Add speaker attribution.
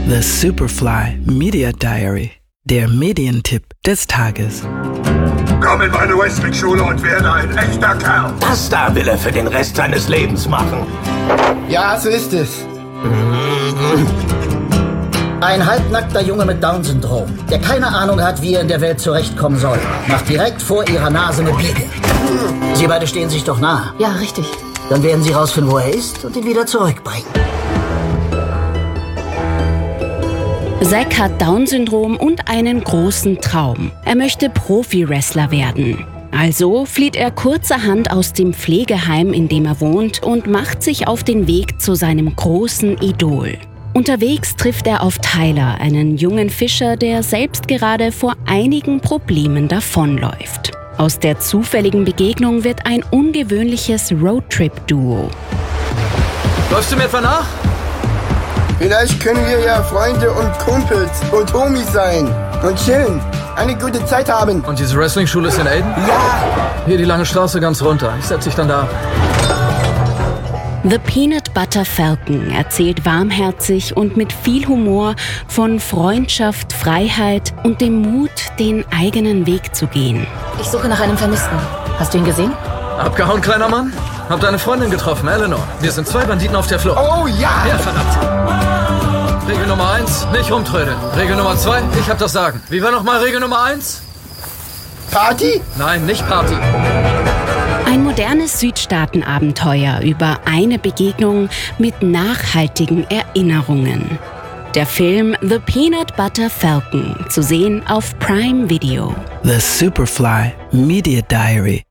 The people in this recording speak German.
Speaker 1: The Superfly Media Diary, der Medientipp des Tages.
Speaker 2: Komm in meine Wrestling-Schule und werde ein echter Kerl.
Speaker 3: Das da will er für den Rest seines Lebens machen.
Speaker 4: Ja, so ist es. Ein halbnackter Junge mit Down-Syndrom, der keine Ahnung hat, wie er in der Welt zurechtkommen soll, macht direkt vor ihrer Nase eine Biege. Sie beide stehen sich doch nahe.
Speaker 5: Ja, richtig.
Speaker 4: Dann werden sie rausfinden, wo er ist und ihn wieder zurückbringen.
Speaker 6: Zack hat Down-Syndrom und einen großen Traum. Er möchte Profi-Wrestler werden. Also flieht er kurzerhand aus dem Pflegeheim, in dem er wohnt, und macht sich auf den Weg zu seinem großen Idol. Unterwegs trifft er auf Tyler, einen jungen Fischer, der selbst gerade vor einigen Problemen davonläuft. Aus der zufälligen Begegnung wird ein ungewöhnliches Roadtrip-Duo.
Speaker 7: Läufst du mir etwa nach?
Speaker 8: Vielleicht können wir ja Freunde und Kumpels und Homies sein und chillen, eine gute Zeit haben.
Speaker 7: Und diese Wrestling-Schule ist in Aden?
Speaker 8: Ja!
Speaker 7: Hier die lange Straße ganz runter. Ich setz dich dann da ab.
Speaker 6: The Peanut Butter Falcon erzählt warmherzig und mit viel Humor von Freundschaft, Freiheit und dem Mut, den eigenen Weg zu gehen.
Speaker 5: Ich suche nach einem Vermissten. Hast du ihn gesehen?
Speaker 7: Abgehauen, kleiner Mann? Hab deine Freundin getroffen, Eleanor. Wir sind 2 Banditen auf der Flucht.
Speaker 8: Oh ja!
Speaker 7: Ja, verdammt. Regel Nummer 1, nicht rumtrödeln. Regel Nummer 2, ich hab das Sagen. Wie war nochmal Regel Nummer 1?
Speaker 8: Party?
Speaker 7: Nein, nicht Party.
Speaker 6: Ein modernes Südstaaten-Abenteuer über eine Begegnung mit nachhaltigen Erinnerungen. Der Film The Peanut Butter Falcon, zu sehen auf Prime Video.
Speaker 1: The Superfly Media Diary.